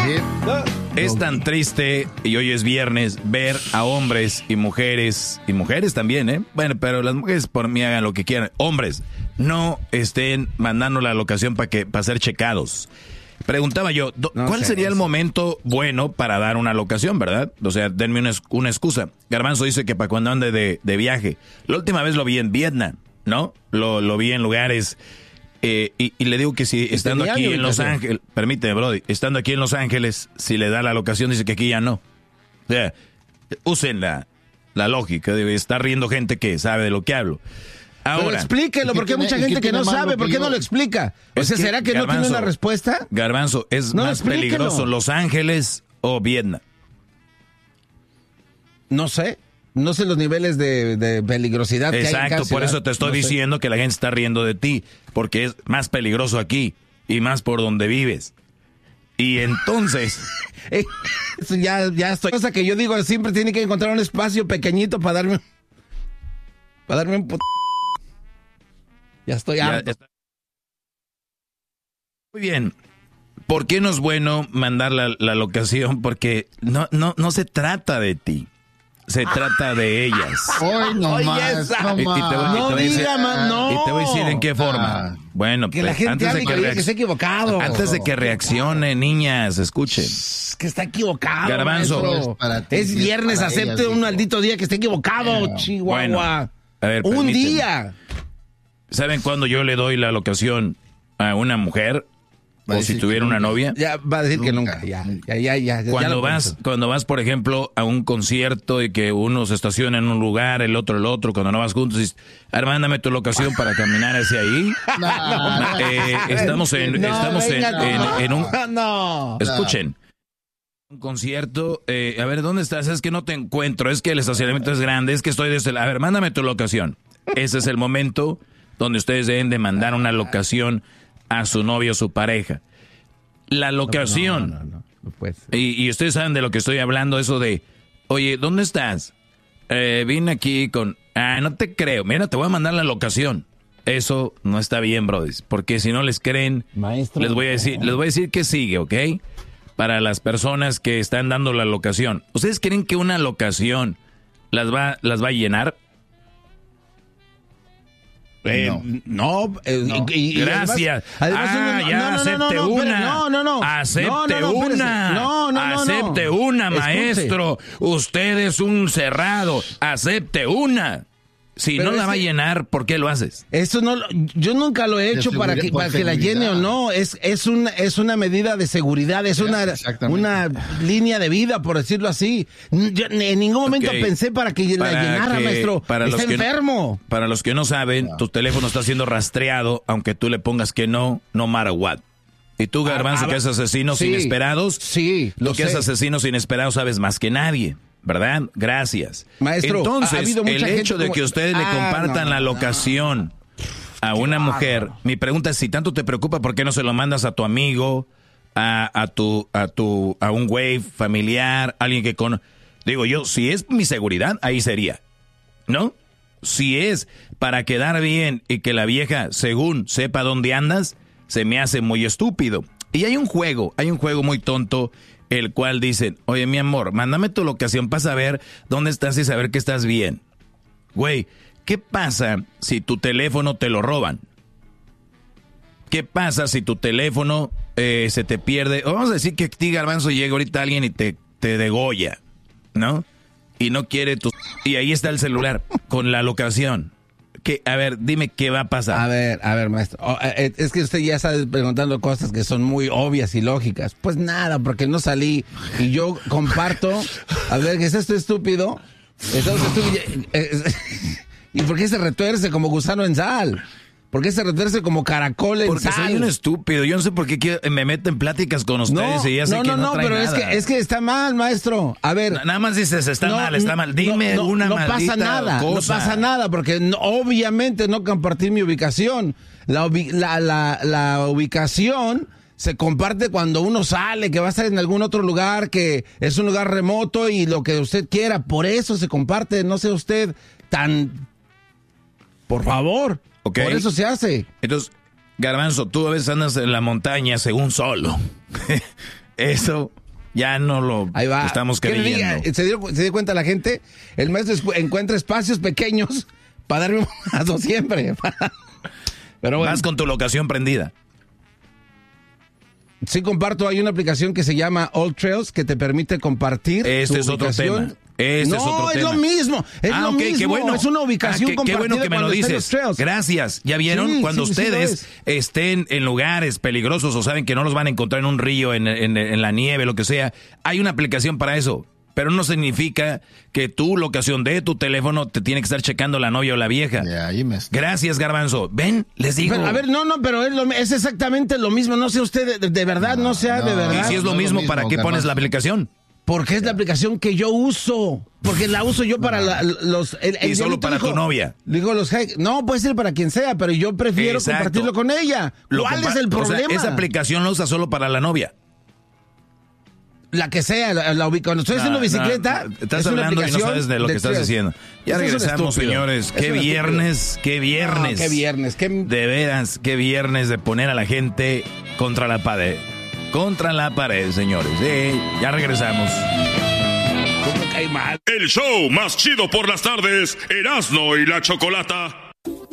Es tan triste, y hoy es viernes, ver a hombres y mujeres también, Bueno, pero las mujeres por mí hagan lo que quieran. Hombres, no estén mandando la locación para ser checados. Preguntaba yo, ¿cuál sería el momento bueno para dar una locación, verdad? O sea, denme una excusa. Garbanzo dice que para cuando ande de viaje. La última vez lo vi en Vietnam, ¿no? Lo vi en lugares... y le digo que si estando aquí en Los Ángeles, permíteme, Brody, estando aquí en Los Ángeles, si le da la locación, dice que aquí ya no. O sea, usen la lógica, está riendo gente que sabe de lo que hablo. Ahora, pero explíquelo, porque hay mucha gente que no sabe, ¿por qué no lo explica? O sea, ¿será que Garbanzo, no tiene una respuesta? Garbanzo, ¿es más peligroso Los Ángeles o Vietnam? No sé los niveles de peligrosidad que hay en cada ciudad. Por eso te estoy diciendo que la gente está riendo de ti, porque es más peligroso aquí y más por donde vives. Y entonces... Eso ya estoy... Cosa que yo digo, siempre tiene que encontrar un espacio pequeñito para darme un... Ya estoy harto. Muy bien. ¿Por qué no es bueno mandar la locación? Porque no se trata de ti. Se trata de ellas. Hoy no más. No Y te voy a decir en qué forma. Bueno, que la gente antes de que esté equivocado. Antes de que reaccione, niñas, escuchen. Que está equivocado. Garbanzo. Es viernes, acepte un maldito día que esté equivocado, Chihuahua. Bueno, a ver, un día. ¿Saben cuándo yo le doy la locación a una mujer? O si tuviera una novia. Ya va a decir que nunca. Ya. Cuando vas, por ejemplo, a un concierto y que uno se estaciona en un lugar, el otro, cuando no vas juntos, dices, mándame tu locación para caminar hacia ahí. Estamos en un... No. Escuchen. Un concierto, a ver, ¿dónde estás? Es que no te encuentro, es que el estacionamiento es grande, es que estoy desde a ver, mándame tu locación. Ese es el momento donde ustedes deben de mandar una locación a su novio o su pareja. La locación. No puede ser. Y ustedes saben de lo que estoy hablando, eso de, oye, ¿dónde estás? Vine aquí con... no te creo, mira, te voy a mandar la locación. Eso no está bien, brody, porque si no les creen, maestro, les voy a decir que sigue, ¿ok? Para las personas que están dando la locación. ¿Ustedes creen que una locación las va a llenar? No. Gracias. Acepte una, maestro. Usted es un cerrado. Acepte una. Si pero no la va a llenar, ¿por qué lo haces? Eso no, yo nunca lo he hecho para que la llene o no. Es una medida de seguridad, es una línea de vida, por decirlo así. Yo en ningún momento pensé para que la llenara, maestro. Está enfermo. Para los que no saben, tu teléfono está siendo rastreado, aunque tú le pongas que no matter what. Y tú, Garbanzo, que es asesinos inesperados, lo que es asesinos inesperados sabes más que nadie. ¿Verdad? Gracias. Maestro, entonces, el hecho de que ustedes le compartan la locación a una mujer, mi pregunta es, si tanto te preocupa, ¿por qué no se lo mandas a tu amigo, a un güey familiar, alguien que digo yo, si es mi seguridad, ahí sería, ¿no? Si es para quedar bien y que la vieja, según sepa dónde andas, se me hace muy estúpido. Y hay un juego muy tonto, el cual dicen, oye, mi amor, mándame tu locación para saber dónde estás y saber que estás bien. Güey, ¿qué pasa si tu teléfono te lo roban? ¿Qué pasa si tu teléfono se te pierde? O vamos a decir que a ti, Garbanzo, llega ahorita alguien y te degolla, ¿no? Y no quiere tu... Y ahí está el celular con la locación. A ver, dime qué va a pasar. A ver, maestro. Es que usted ya está preguntando cosas que son muy obvias y lógicas. Pues nada, porque no salí y yo comparto. A ver, ¿qué es esto estúpido? ¿Y por qué se retuerce como gusano en sal? ¿Por qué se retuerce como caracol en sal? Porque soy un estúpido. Yo no sé por qué me meto en pláticas con ustedes y ya sé que no trae pero nada. es que está mal, maestro. A ver. Nada más dices, está mal. Dime una maldita pasa nada, cosa. No pasa nada, porque obviamente no compartí mi ubicación. La ubicación se comparte cuando uno sale, que va a estar en algún otro lugar, que es un lugar remoto y lo que usted quiera. Por eso se comparte. No sea usted tan... Por favor. Okay. Por eso se hace. Entonces, Garbanzo, tú a veces andas en la montaña según solo. Eso Ya no lo estamos creyendo. ¿Se dio cuenta la gente? El maestro encuentra espacios pequeños para darme un mazo siempre. Pero bueno. Vas con tu locación prendida. Sí, comparto. Hay una aplicación que se llama All Trails que te permite compartir. Este es otro tema. Es lo mismo. Es lo mismo. Qué bueno. Es una ubicación compartida. Qué bueno que me lo dices. Gracias. ¿Ya vieron? Sí, cuando ustedes estén en lugares peligrosos o saben que no los van a encontrar en un río, en la nieve, lo que sea, hay una aplicación para eso. Pero no significa que tu locación de tu teléfono te tiene que estar checando la novia o la vieja. Gracias, Garbanzo. ¿Ven? Les digo. Pero, a ver, pero es exactamente lo mismo. No sé usted, de verdad, no sea de verdad. Y si es lo mismo, ¿para qué pones la aplicación? Porque es la aplicación que yo uso. Porque la uso yo para los... y solo para tu novia. Digo, no, puede ser para quien sea, pero yo prefiero compartirlo con ella. ¿Cuál es el problema? O sea, esa aplicación la usa solo para la novia. La que sea, cuando estoy haciendo bicicleta... Estás hablando y no sabes de lo que estás diciendo. Ya regresamos, señores. Qué viernes. Qué viernes. De veras, qué viernes de poner a la gente contra la pared. Contra la pared, señores. Ya regresamos. El show más chido por las tardes, Erasmo y la Chocolata.